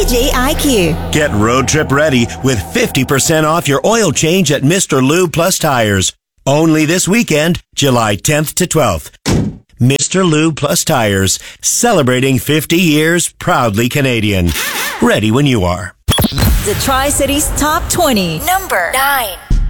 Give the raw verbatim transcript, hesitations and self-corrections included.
J I Q. Get road trip ready with fifty percent off your oil change at Mister Lube Plus Tires. Only this weekend, July tenth to twelfth. Mister Lube Plus Tires, celebrating fifty years, proudly Canadian. Ready when you are. The Tri-Cities Top twenty. Number nine.